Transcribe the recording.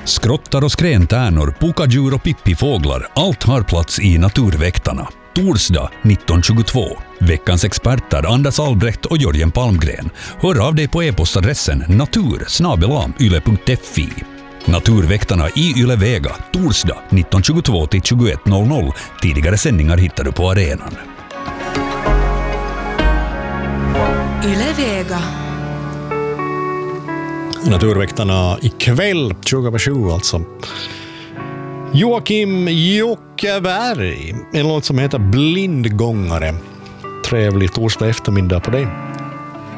Skrottar och skrentärnor, pokadjur och pippifåglar, allt har plats i Naturväktarna. Torsdag 1922. Veckans experter Anders Albrecht och Jörgen Palmgren. Hör av dig på e-postadressen natur@yle.fi. Naturväktarna i Yle Vega, torsdag 1922 till 21.00. Tidigare sändningar hittar du på arenan. Yle Vega. Naturväktarna ikväll 20:07 alltså. Joakim Jockeberg, en låt som heter Blindgångare. Trevlig torsdag eftermiddag på dig.